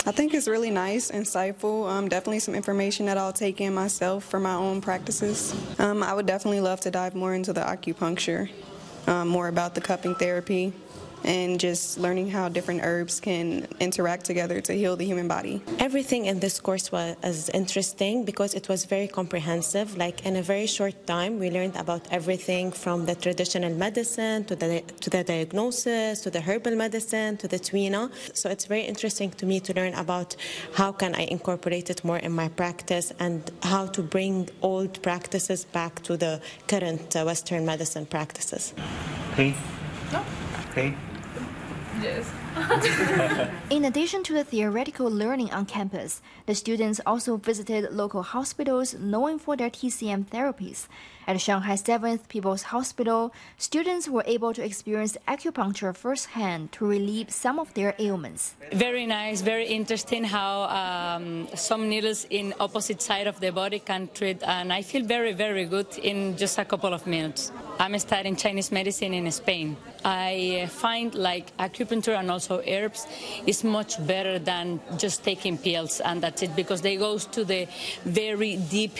I think it's really nice, insightful, definitely some information that I'll take in myself for my own practices. I would definitely love to dive more into the acupuncture, more about the cupping therapy, and just learning how different herbs can interact together to heal the human body. Everything in this course was interesting because it was very comprehensive. Like in a very short time, we learned about everything from the traditional medicine to the diagnosis, to the herbal medicine, to the tuina. So it's very interesting to me to learn about how can I incorporate it more in my practice and how to bring old practices back to the current Western medicine practices. Pain? No. Pain? Yes. In addition to the theoretical learning on campus, the students also visited local hospitals known for their TCM therapies. At Shanghai 7th People's Hospital, students were able to experience acupuncture firsthand to relieve some of their ailments. Very nice, very interesting how some needles in opposite side of the body can treat, and I feel very, very good in just a couple of minutes. I'm studying Chinese medicine in Spain. I find like acupuncture and also herbs is much better than just taking pills and that's it, because they go to the very deep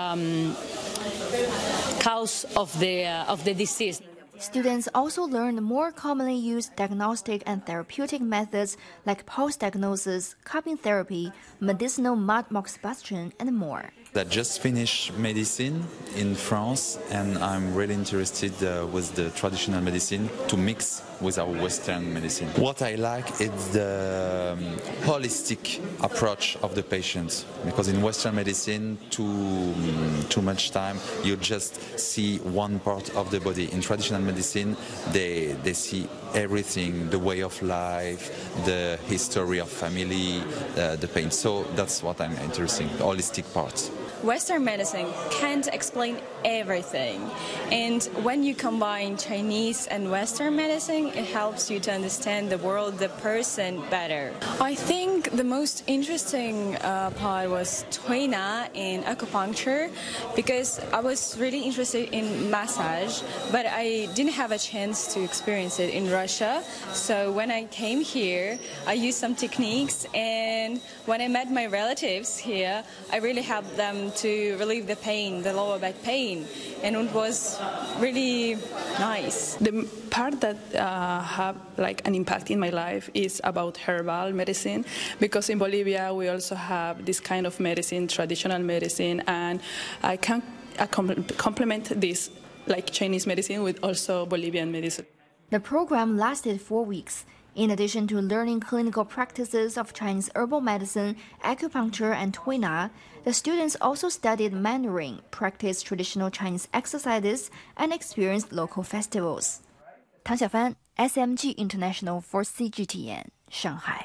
cause of the disease. Students also learned more commonly used diagnostic and therapeutic methods like pulse diagnosis, cupping therapy, medicinal mud moxibustion, and more. I just finished medicine in France, and I'm really interested with the traditional medicine to mix with our Western medicine. What I like is the holistic approach of the patient, because in Western medicine, too much time you just see one part of the body. In traditional medicine, they see everything, the way of life, the history of family, the pain. So that's what I'm interested in, the holistic parts. Western medicine can't explain everything, and when you combine Chinese and Western medicine, it helps you to understand the world, the person better. I think the most interesting part was tuina in acupuncture, because I was really interested in massage, but I didn't have a chance to experience it in Russia. So when I came here, I used some techniques, and when I met my relatives here, I really helped them to relieve the pain, the lower back pain, and it was really nice. The part that have like an impact in my life is about herbal medicine, because in Bolivia we also have this kind of medicine, traditional medicine, and I can complement this like Chinese medicine with also Bolivian medicine. The program lasted 4 weeks. In addition to learning clinical practices of Chinese herbal medicine, acupuncture, and tuina, the students also studied Mandarin, practiced traditional Chinese exercises, and experienced local festivals. Tang Xiaofan, SMG International for CGTN, Shanghai.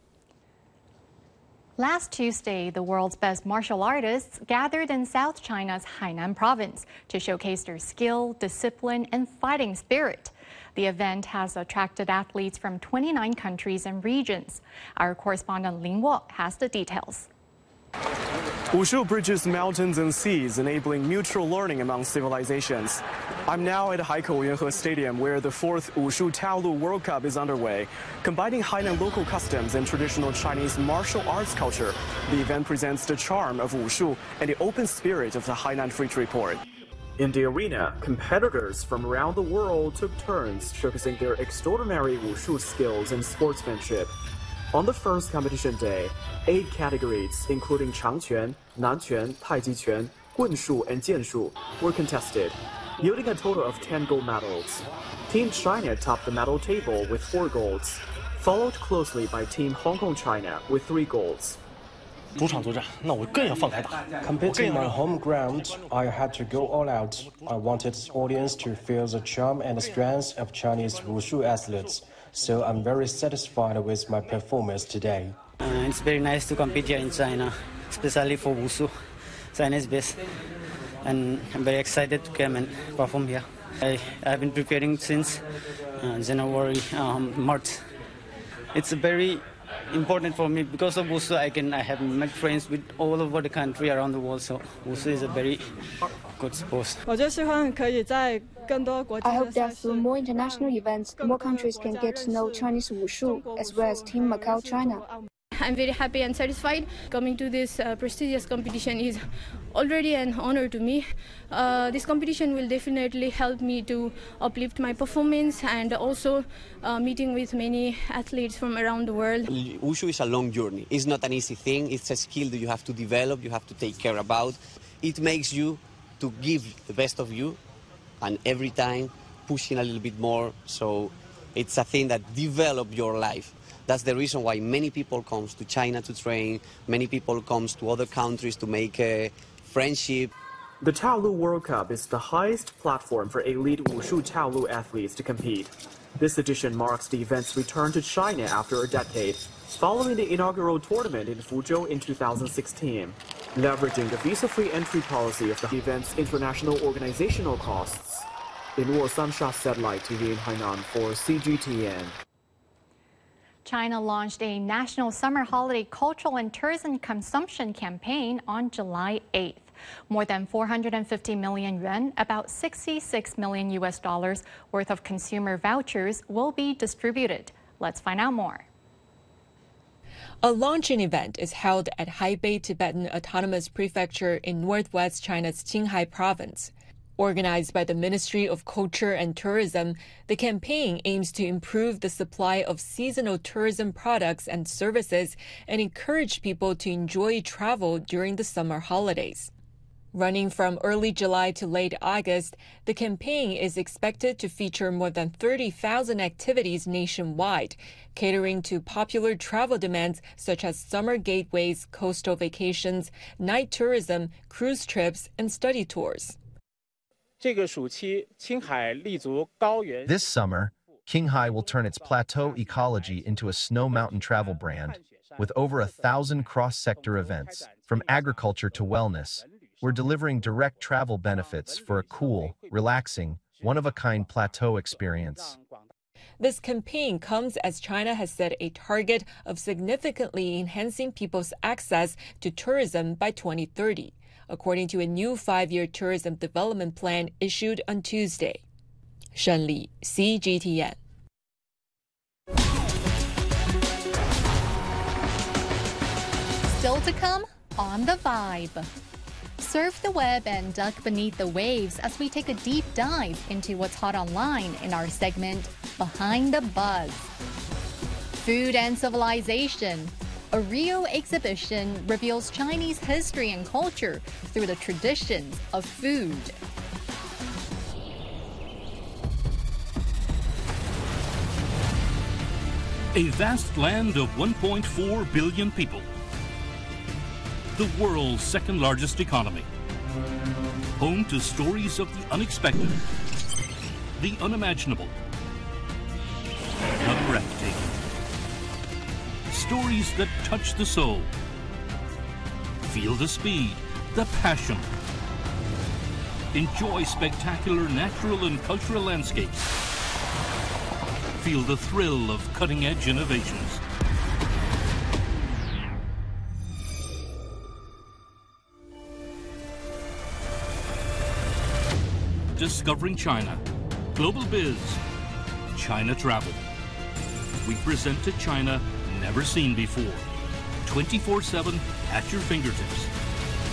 Last Tuesday, the world's best martial artists gathered in South China's Hainan province to showcase their skill, discipline, and fighting spirit. The event has attracted athletes from 29 countries and regions. Our correspondent Lin Wo has the details. Wushu bridges mountains and seas, enabling mutual learning among civilizations. I'm now at Haikou Yuanhe Stadium, where the 4th Wushu Taolu World Cup is underway. Combining Hainan local customs and traditional Chinese martial arts culture, the event presents the charm of Wushu and the open spirit of the Hainan Free Trade Port. In the arena, competitors from around the world took turns showcasing their extraordinary Wushu skills and sportsmanship. On the first competition day, 8 categories, including Changquan, Nanquan, Taijiquan, Gunshu, and Jianshu, were contested, yielding a total of 10 gold medals. Team China topped the medal table with 4 golds, followed closely by Team Hong Kong China with 3 golds. Competing on home ground, I had to go all out. I wanted the audience to feel the charm and strength of Chinese Wushu athletes, so I'm very satisfied with my performance today. It's very nice to compete here in China, especially for Wushu. China is best, and I'm very excited to come and perform here. I've been preparing since January, March. It's very important for me because of Wushu. I have met friends with all over the country, around the world. So Wushu is a very good sport. I hope that through more international events, more countries can get to know Chinese Wushu as well as Team Macau China. I'm very happy and satisfied. Coming to this prestigious competition is already an honor to me. This competition will definitely help me to uplift my performance and also meeting with many athletes from around the world. Wushu is a long journey. It's not an easy thing. It's a skill that you have to develop, you have to take care about. It makes you to give the best of you and every time pushing a little bit more. So it's a thing that develops your life. That's the reason why many people come to China to train, many people come to other countries to make a friendship. The Taolu World Cup is the highest platform for elite Wushu Taolu athletes to compete. This edition marks the event's return to China after a decade, following the inaugural tournament in Fuzhou in 2016. Leveraging the visa-free entry policy of the event's international organizational costs. In Samsha Satellite TV in Hainan for CGTN. China launched a national summer holiday cultural and tourism consumption campaign on July 8th. More than 450 million yuan, about $66 million worth of consumer vouchers will be distributed. Let's find out more. A launching event is held at Haibei Tibetan Autonomous Prefecture in northwest China's Qinghai province. Organized by the Ministry of Culture and Tourism, the campaign aims to improve the supply of seasonal tourism products and services and encourage people to enjoy travel during the summer holidays. Running from early July to late August, the campaign is expected to feature more than 30,000 activities nationwide, catering to popular travel demands such as summer gateways, coastal vacations, night tourism, cruise trips, and study tours. This summer, Qinghai will turn its plateau ecology into a snow mountain travel brand, with over 1,000 cross-sector events, from agriculture to wellness. We're delivering direct travel benefits for a cool, relaxing, one-of-a-kind plateau experience. This campaign comes as China has set a target of significantly enhancing people's access to tourism by 2030. According to a new 5-year tourism development plan issued on Tuesday. Shen Li, CGTN. Still to come on The Vibe. Surf the web and duck beneath the waves as we take a deep dive into what's hot online in our segment, Behind the Buzz. Food and civilization. A Rio exhibition reveals Chinese history and culture through the traditions of food. A vast land of 1.4 billion people. The world's second largest economy. Home to stories of the unexpected, the unimaginable, the breathtaking. Stories that touch the soul. Feel the speed, the passion. Enjoy spectacular natural and cultural landscapes. Feel the thrill of cutting-edge innovations. Discovering China. Global Biz. China Travel. We present to China never seen before. 24/7 at your fingertips.